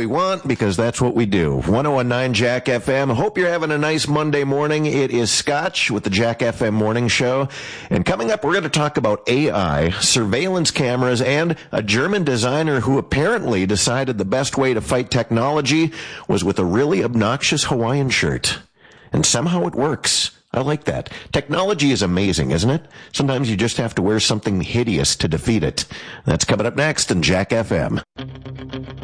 we want because that's what we do. 1019 Jack FM. Hope you're having a nice Monday morning. It is Scotch with the Jack FM Morning Show. And coming up, we're going to talk about AI, surveillance cameras, and a German designer who apparently decided the best way to fight technology was with a really obnoxious Hawaiian shirt. And somehow it works. I like that. Technology is amazing, isn't it? Sometimes you just have to wear something hideous to defeat it. That's coming up next in Jack FM.